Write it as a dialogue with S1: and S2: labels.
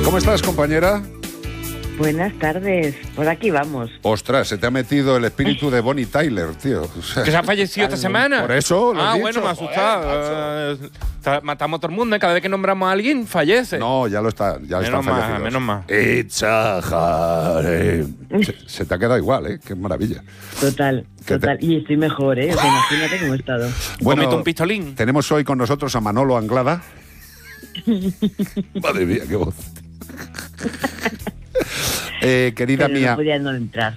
S1: ¿Cómo estás, compañera?
S2: Buenas tardes, por aquí vamos.
S1: Ostras, se te ha metido el espíritu de Bonnie Tyler, tío. O sea,
S3: ¿Que se ha fallecido esta semana?
S1: Por eso lo he dicho.
S3: Bueno, me ha asustado. Matamos a todo el mundo, ¿eh? Cada vez que nombramos a alguien, fallece.
S1: No, ya está fallecido.
S3: Menos mal.
S1: It's a harem. Se te ha quedado igual, ¿eh? Qué maravilla.
S2: Total. Y estoy mejor, ¿eh? O sea, imagínate cómo he estado.
S1: Bueno,
S3: ¿Comiste un pistolín?
S1: Tenemos hoy con nosotros a Manolo Anglada. Madre mía, qué voz. Querida
S2: Pero
S1: mía,
S2: no podía no entrar.